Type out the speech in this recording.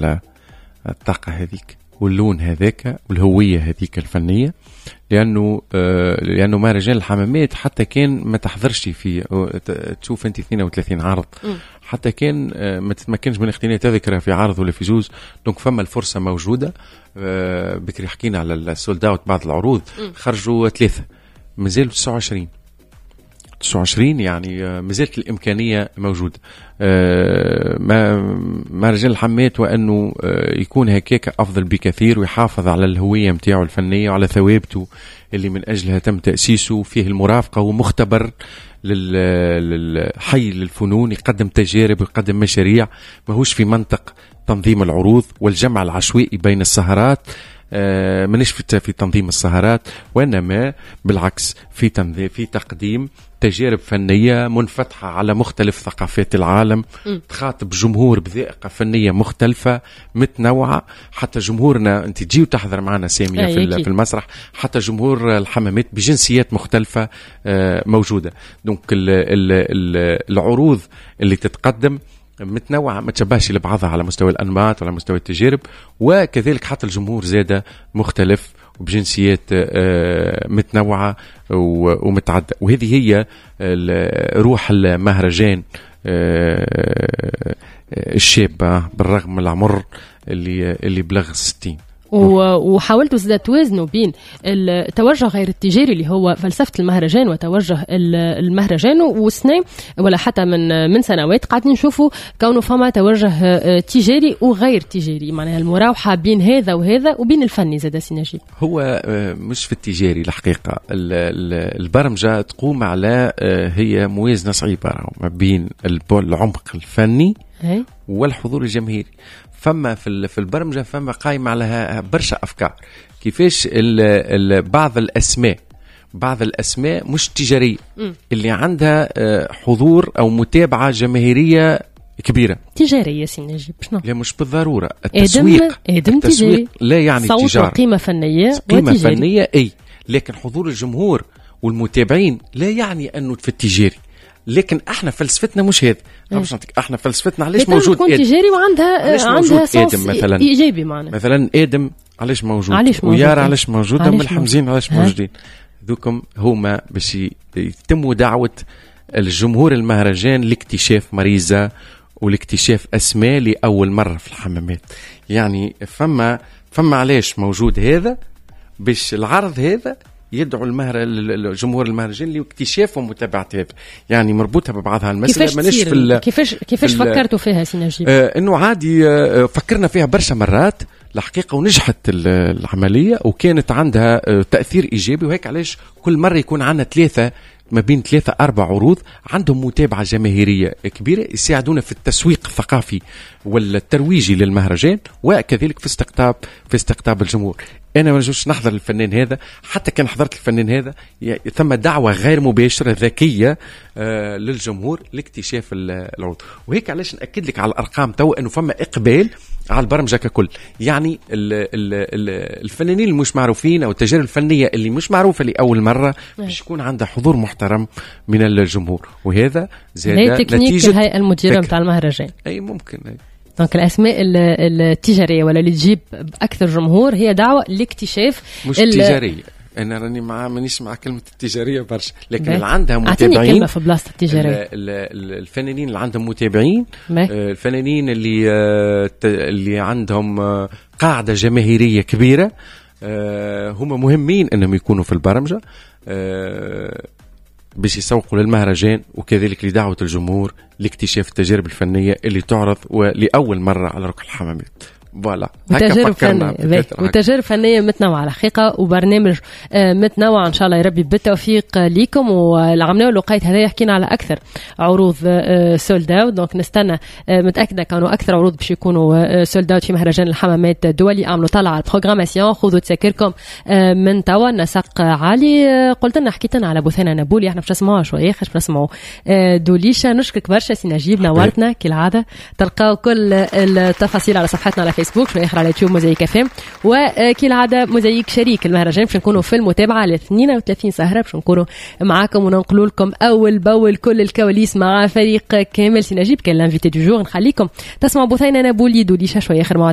الطاقة هذيك واللون هذاك والهوية هذيك الفنية. لأنه مهرجان الحمامات حتى كان ما تحضرش فيه، تشوف أنت 32 عرض، حتى كان ما تتمكنش من اقتناء تذكرة في عرض ولا في جوز. دونك فما الفرصة موجودة. بكري حكينا على السولد اوت بعض العروض، خرجوا 3 مازالوا 29 يعني مازالت الإمكانية موجودة. مهرجان الحمامات وأنه يكون هكاك أفضل بكثير، ويحافظ على الهوية متاعه الفنية وعلى ثوابته اللي من أجلها تم تأسيسه. فيه المرافقة ومختبر للحي للفنون، يقدم تجارب ويقدم مشاريع، ماهوش في منطق تنظيم العروض والجمع العشوائي بين السهرات. منش في تنظيم السهرات، وإنما بالعكس في تقديم تجارب فنية منفتحة على مختلف ثقافات العالم، تخاطب جمهور بذائقة فنية مختلفة متنوعة. حتى جمهورنا أنت تجي وتحضر معنا سامية في المسرح، حتى جمهور الحمامات بجنسيات مختلفة موجودة. دونك العروض اللي تتقدم متنوعة، ما تشبهش لبعضها على مستوى الأنماط وعلى مستوى التجارب، وكذلك حتى الجمهور زادة مختلف وبجنسيات متنوعة ومتعددة. وهذه هي روح المهرجان الشابة بالرغم من العمر اللي بلغ 60. وحاولتوا زاد توازنوا بين التوجه غير التجاري اللي هو فلسفة المهرجان وتوجه المهرجان، وسنة ولا حتى من سنوات قاعدين نشوفوا كونه فما توجه تجاري وغير تجاري، معناها المراوحة بين هذا وهذا وبين الفني زاد سيناجي. هو مش في التجاري الحقيقة. البرمجة تقوم على هي موازنة صعيبة ما بين العمق الفني والحضور الجماهيري. فما في البرمجة فما قائمة على برشا أفكار كيفاش بعض الأسماء مش تجارية اللي عندها حضور أو متابعة جماهيرية كبيرة. تجارية سينجيب شنو؟ لا مش بالضرورة. التسويق لا يعني تجارة، قيمة فنية أي، لكن حضور الجمهور والمتابعين لا يعني أنه في التجاري. لكن احنا فلسفتنا مش هذا. احنا فلسفتنا علاش موجود ادم تجاري وعندها صوص مثلا ايجابي معنا. مثلا ادم علاش موجود ويارا علاش موجوده والحمزين علاش موجودين. ذوكم هما باش يتم دعوه الجمهور المهرجان لاكتشاف مريزه ولاكتشاف اسماء لاول مره في الحمامات. يعني فما علاش موجود هذا باش العرض هذا يدعو الجمهور المهرجان لاكتشاف ومتابعة هذا. يعني مربوطة ببعضها المسألة. كيفاش فكرتوا فيها سينجيب؟ انه عادي فكرنا فيها برشا مرات الحقيقة ونجحت العملية وكانت عندها تأثير إيجابي. وهيك علاش كل مرة يكون عندنا ما بين 3-4 عروض عندهم متابعة جماهيرية كبيرة يساعدونا في التسويق الثقافي والترويجي للمهرجان، وكذلك في استقطاب الجمهور. أنا ما نجوش نحضر الفنان هذا، حتى كان حضرت الفنان هذا ثم دعوة غير مباشرة ذكية للجمهور لاكتشاف العروض. وهيك علاش نأكد لك على الأرقام تو أنه فما إقبال على البرمجة ككل. يعني الفنانين المش معروفين أو التجارب الفنية اللي مش معروفة لأول مرة باش يكون عندها حضور محترم من الجمهور، وهذا زاد نتيجة الهيئة المديرة متاع المهرجان. أي ممكن دونك الأسماء التجارية ولا اللي تجيب أكثر جمهور هي دعوة لاكتشاف مش تجارية. أنا راني مانيش مع كلمة التجارية برشا، لكن اللي عندها متابعين كلمة في بلاصة التجارية. الفنانين اللي عندهم متابعين، الفنانين اللي عندهم قاعدة جماهيرية كبيرة، هم مهمين أنهم يكونوا في البرمجة باش يسوقوا للمهرجان، وكذلك لدعوة الجمهور لاكتشاف التجارب الفنية اللي تعرض ولأول مرة على ركن الحمامات. فوالا وتجارب فنية متنوعة على الحقيقة، وبرنامج متنوع إن شاء الله يا ربي بالتوفيق ليكم. والعملية والوقيت هذا يحكينا على أكثر عروض سولد اوت. دونك نستنى، متأكدة كانوا أكثر عروض باش يكونوا سولد اوت في مهرجان الحمامات الدولي. عملوا طلع على البروغراماسيون، خذوا تسكركم من توا. نسق عالي قلت لنا حكيت لنا على بثينة نابولي، احنا باش نسمعوا شوية باش نسمعوا دوليشة. نشكرك برشا سي نجيب، نورتنا كالعادة. تلقاو كل التفاصيل على صفحتنا على فيسبوك، شوي آخر على يوتيوب موزايك FM، وكالعادة موزايك شريك المهرجان باش نكونوا في المتابعة ل 32 سهرة باش نكونوا معاكم وننقلوا لكم أول بأول كل الكواليس مع فريق كامل. سي نجيب كان لانفيتي دو جور. نخليكم تسمعوا بثينة نابولي دوليشة شوي آخر